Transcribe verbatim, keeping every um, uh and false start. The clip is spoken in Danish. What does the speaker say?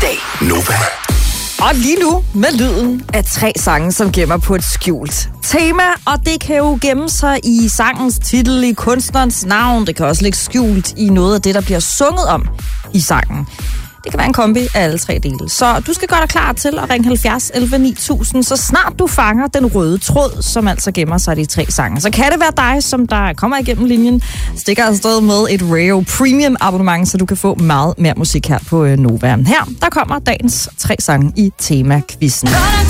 dag. Nova. Og lige nu med lyden af tre sange, som gemmer på et skjult tema. Og det kan jo gemme sig i sangens titel, i kunstnerens navn. Det kan også ligge skjult i noget af det, der bliver sunget om i sangen. Det kan være en kombi af alle tre dele. Så du skal gøre dig klar til at ringe halvfjerds elleve ni tusind, så snart du fanger den røde tråd, som altså gemmer sig i de tre sange. Så kan det være dig, som der kommer igennem linjen, stikker afsted med et Rayo Premium abonnement, så du kan få meget mere musik her på Nova. Her, der kommer dagens tre sange i tema-quizzen.